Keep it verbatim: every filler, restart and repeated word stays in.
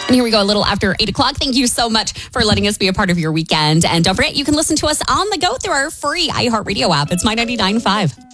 And here we go, a little after eight o'clock. Thank you so much for letting us be a part of your weekend. And don't forget, you can listen to us on the go through our free iHeartRadio app. It's My ninety-nine point five.